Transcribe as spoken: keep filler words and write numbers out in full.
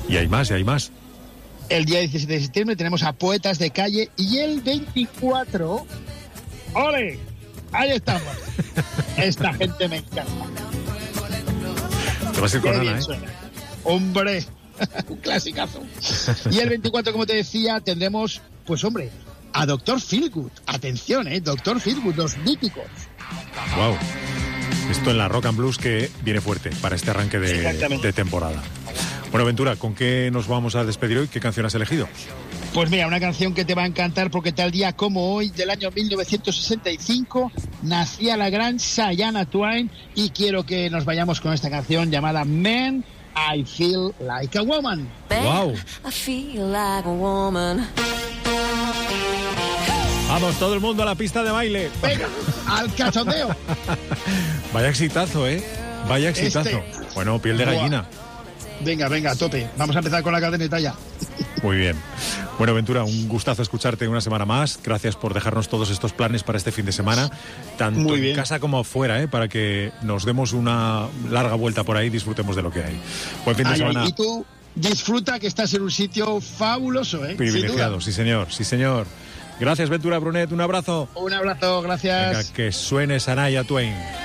Y hay más, y hay más. El día diecisiete de septiembre tenemos a Poetas de Calle y el veinticuatro... ¡Ole! Ahí estamos. Esta gente me encanta. Te vas a ir con Ana, ¿eh? Suena. Hombre, un clasicazo. Y el veinticuatro, como te decía, tendremos, pues hombre, a Doctor Feelgood. Atención, ¿eh? Doctor Feelgood, los míticos. Wow. Esto en la Rock and Blues que viene fuerte para este arranque de, de temporada. Bueno, Ventura, ¿con qué nos vamos a despedir hoy? ¿Qué canción has elegido? Pues mira, una canción que te va a encantar porque tal día como hoy, del año mil novecientos sesenta y cinco, nacía la gran Shania Twain y quiero que nos vayamos con esta canción llamada Man, I Feel Like a Woman. ¡Wow! I feel like a woman. Vamos, todo el mundo a la pista de baile. Venga, al cachondeo. Vaya exitazo, ¿eh? Vaya exitazo. Este... Bueno, piel de gallina. Venga, venga, a tope. Vamos a empezar con la cadeneta ya. Muy bien. Bueno, Ventura, un gustazo escucharte una semana más. Gracias por dejarnos todos estos planes para este fin de semana, tanto Muy en bien. casa como afuera, ¿eh? Para que nos demos una larga vuelta por ahí y disfrutemos de lo que hay. Buen fin de Ay, semana. ay, y tú disfruta que estás en un sitio fabuloso, ¿eh? Privilegiado, sí señor, sí señor. Gracias, Ventura Brunet, un abrazo. Un abrazo, gracias. Venga, que suene Shania Twain.